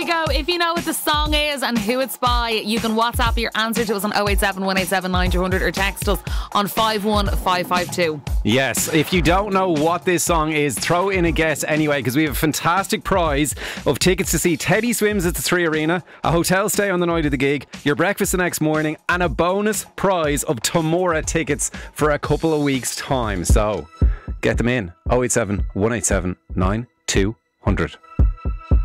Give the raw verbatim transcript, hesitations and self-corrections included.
we go. If you know what the song is and who it's by, you can WhatsApp your answer to us on oh eight seven, one eight seven, nine two hundred or text us on five one five five two. Yes, if you don't know what this song is, throw in a guess anyway, because we have a fantastic prize of tickets to see Teddy Swims at the Three Arena, a hotel stay on the night of the gig, your breakfast the next morning, and a bonus prize of Tomorrow tickets for a couple of weeks' time. So get them in. oh eight seven, one eight seven, nine two hundred.